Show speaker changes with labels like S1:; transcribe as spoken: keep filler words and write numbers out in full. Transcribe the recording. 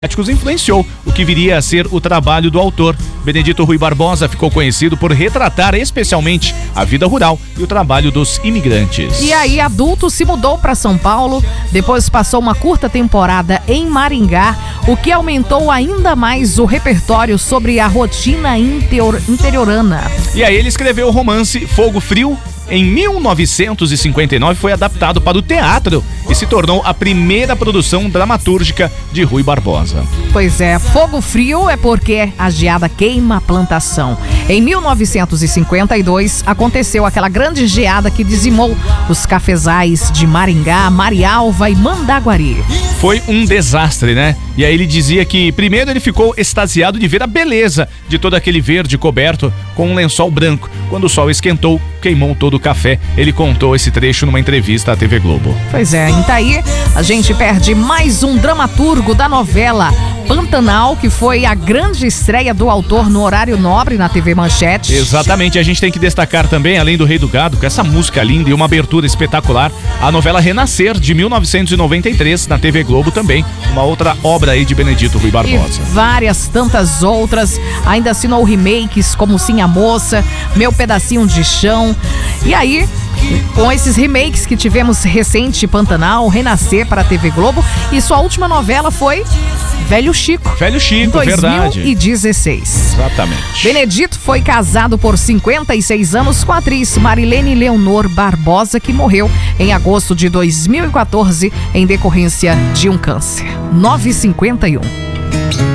S1: influenciou o que viria a ser o trabalho do autor. Benedito Rui Barbosa ficou conhecido por retratar especialmente a vida rural e o trabalho dos imigrantes.
S2: E aí, adulto, se mudou para São Paulo, depois passou uma curta temporada em Maringá, o que aumentou ainda mais o repertório sobre a rotina interior, interiorana.
S1: E aí ele escreveu o romance Fogo Frio. Em mil novecentos e cinquenta e nove foi adaptado para o teatro e se tornou a primeira produção dramatúrgica de Rui Barbosa.
S2: Pois é, Fogo Frio é porque a geada queima a plantação. Em mil novecentos e cinquenta e dois aconteceu aquela grande geada que dizimou os cafezais de Maringá, Marialva e Mandaguari.
S1: Foi um desastre, né? E aí ele dizia que primeiro ele ficou extasiado de ver a beleza de todo aquele verde coberto com um lençol branco. Quando o sol esquentou, queimou todo o café. Ele contou esse trecho numa entrevista à T V Globo.
S2: Pois é, em Itaí a gente perde mais um dramaturgo da novela Pantanal, que foi a grande estreia do autor no horário nobre na T V Manchete.
S1: Exatamente, a gente tem que destacar também, além do Rei do Gado, com essa música linda e uma abertura espetacular, a novela Renascer, de mil novecentos e noventa e três, na T V Globo também, uma outra obra aí de Benedito Rui Barbosa.
S2: E várias tantas outras, ainda assinou remakes como Sim a Moça, Meu Pedacinho de Chão. E aí, com esses remakes que tivemos recente, Pantanal, Renascer para a T V Globo, e sua última novela foi Velho Chico.
S1: Velho Chico, verdade.
S2: dois mil e dezesseis.
S1: Exatamente.
S2: Benedito foi casado por cinquenta e seis anos com a atriz Marilene Leonor Barbosa, que morreu em agosto de dois mil e quatorze em decorrência de um câncer. nove e cinquenta e um.